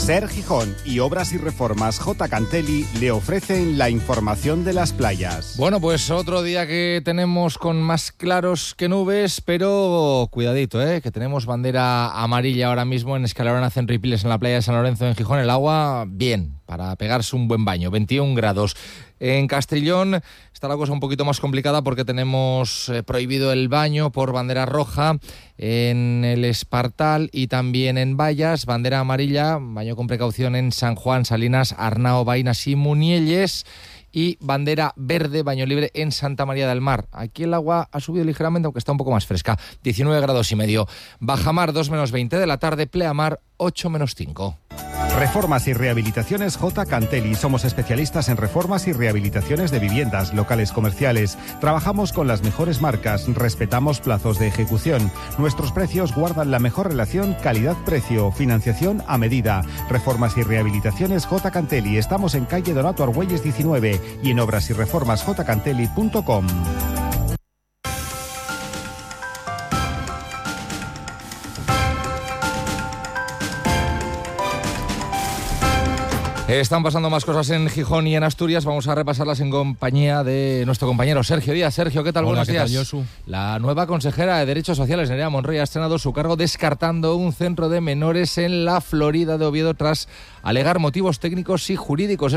SER Gijón y Obras y Reformas J. Cantelli le ofrecen la información de las playas. Bueno, pues otro día que tenemos con más claros que nubes, pero cuidadito, que tenemos bandera amarilla ahora mismo en Escalarona, Centripiles, en la playa de San Lorenzo, en Gijón. El agua, bien, para pegarse un buen baño, 21 grados. En Castrillón está la cosa un poquito más complicada porque tenemos prohibido el baño por bandera roja en el Espartal y también en Vallas, bandera amarilla, baño con precaución en San Juan, Salinas, Arnao, Vainas y Munielles, y bandera verde, baño libre en Santa María del Mar. Aquí el agua ha subido ligeramente, aunque está un poco más fresca, 19 grados y medio. Bajamar 2 menos 20 de la tarde, pleamar 8 menos 5. Reformas y Rehabilitaciones J. Cantelli. Somos especialistas en reformas y rehabilitaciones de viviendas, locales comerciales. Trabajamos con las mejores marcas, respetamos plazos de ejecución. Nuestros precios guardan la mejor relación calidad-precio, financiación a medida. Reformas y Rehabilitaciones J. Cantelli. Estamos en calle Donato Argüelles 19 y en obrasyreformasjcantelli.com. Están pasando más cosas en Gijón y en Asturias. Vamos a repasarlas en compañía de nuestro compañero Sergio Díaz. Sergio, ¿qué tal? Hola, buenos días. ¿qué tal, Josu? La nueva consejera de Derechos Sociales, Nerea Monroy, ha estrenado su cargo descartando un centro de menores en la Florida de Oviedo tras alegar motivos técnicos y jurídicos.